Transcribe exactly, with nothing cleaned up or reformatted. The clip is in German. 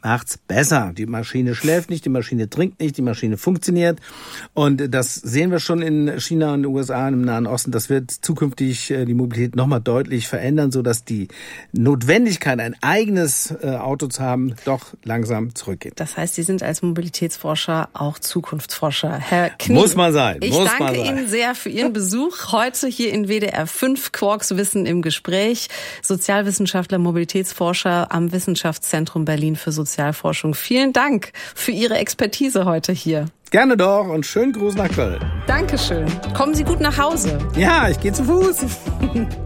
macht's besser. Die Maschine schläft nicht, die Maschine trinkt nicht, die Maschine funktioniert. Und das sehen wir schon in China und den U S A, im Nahen Osten. Das wird zukünftig die Mobilität nochmal deutlich verändern, sodass die Notwendigkeit, ein eigenes Auto zu haben, doch langsam zurückgeht. Das heißt, Sie sind als Mobilitätsforscher auch Zukunftsforscher. Herr Knie, muss man sein. Ich muss danke man sein. Ihnen sehr für Ihren Besuch heute hier in W D R fünf. Quarks Wissen im Gespräch. Sozialwissenschaftler, Mobilitätsforscher am Wissenschaftszentrum Berlin für Sozialforschung. Vielen Dank für Ihre Expertise heute hier. Gerne doch und schönen Gruß nach Köln. Dankeschön. Kommen Sie gut nach Hause. Ja, ich gehe zu Fuß.